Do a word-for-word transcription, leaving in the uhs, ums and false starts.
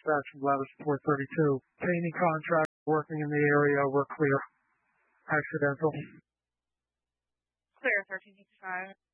dispatch from lattice four thirty-two. Painting contract working in the area, we're clear. Accidental. Clear, thirteen fifty-five.